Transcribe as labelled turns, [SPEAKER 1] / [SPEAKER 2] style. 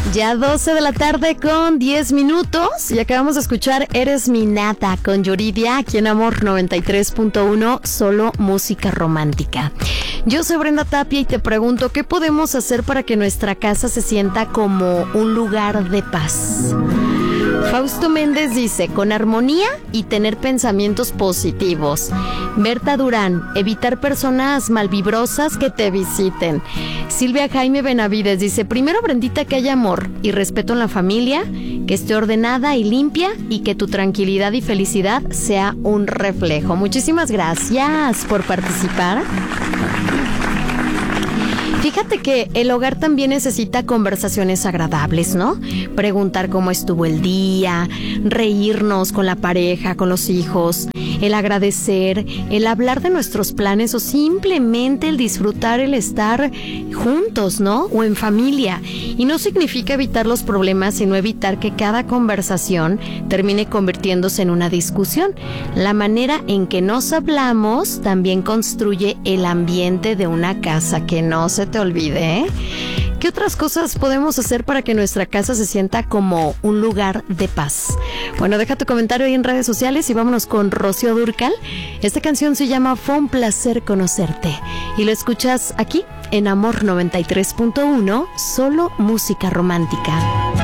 [SPEAKER 1] Ya 12 de la tarde con 10 minutos y acabamos de escuchar Eres mi nata con Yuridia aquí en Amor 93.1, solo música romántica. Yo soy Brenda Tapia y te pregunto, ¿qué podemos hacer para que nuestra casa se sienta como un lugar de paz? Fausto Méndez dice, con armonía y tener pensamientos positivos. Berta Durán, evitar personas malvibrosas que te visiten. Silvia Jaime Benavides dice, primero Brendita, que haya amor y respeto en la familia, que esté ordenada y limpia y que tu tranquilidad y felicidad sea un reflejo. Muchísimas gracias por participar. Fíjate que el hogar también necesita conversaciones agradables, ¿no? Preguntar cómo estuvo el día, reírnos con la pareja, con los hijos, el agradecer, el hablar de nuestros planes o simplemente el disfrutar el estar juntos, ¿no? O en familia. Y no significa evitar los problemas, sino evitar que cada conversación termine convirtiéndose en una discusión. La manera en que nos hablamos también construye el ambiente de una casa, que no se te olvide, ¿eh? ¿Qué otras cosas podemos hacer para que nuestra casa se sienta como un lugar de paz? Bueno, deja tu comentario ahí en redes sociales y vámonos con Rocío Dúrcal. Esta canción se llama Fue un placer conocerte y lo escuchas aquí en Amor 93.1, solo música romántica.